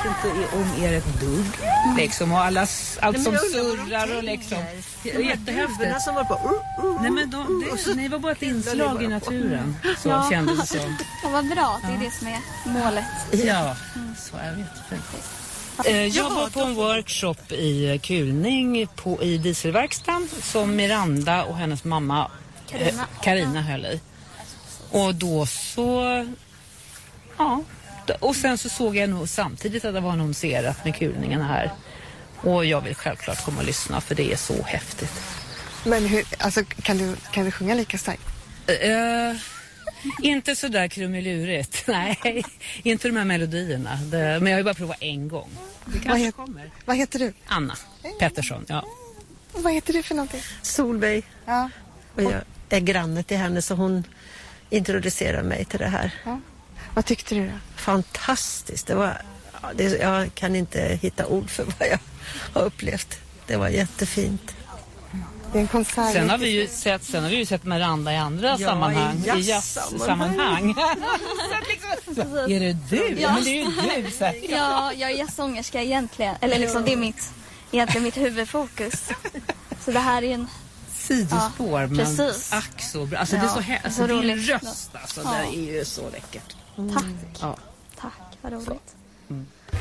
inte om er ett dugg. Liksom, och allt som surrar och liksom. Jättehäftigt. Som var på, Nej, men ni var bara ett inslag i naturen. Så kändes det som. Ja, vad bra. Det är det som är målet. Ja, så jag vet. Jag var på en workshop i kulning i dieselverkstan som Miranda och hennes mamma Carina höll i. Och då så... Ja, och sen så såg jag nog samtidigt att det var annonserat med kulningen här. Och jag vill självklart komma och lyssna för det är så häftigt. Men hur, alltså, kan du sjunga lika starkt? Inte så där krumelurigt. Nej, inte de här melodierna. Men jag har ju bara provat en gång. Det kanske kommer. Vad heter du? Anna Pettersson, ja. Vad heter du för någonting? Solveig. Ja. Och jag är granne till henne så hon introducerar mig till det här. Ja. Vad tyckte du då? Fantastiskt. Det var, jag kan inte hitta ord för vad jag har upplevt. Det var jättefint. Det är en konsert. Sen har vi ju sett Miranda i andra sammanhang. I jazzsammanhang. Är det du? Ja. Men det är ju du säkert. Ja, jag är jazzsångerska egentligen. Eller liksom, det är egentligen mitt huvudfokus. Så det här är en... Sidospår, men precis. ack så bra. Alltså det är så så din roligt. röst alltså, det är ju så läckert. Tack. Ja. Tack, vad roligt.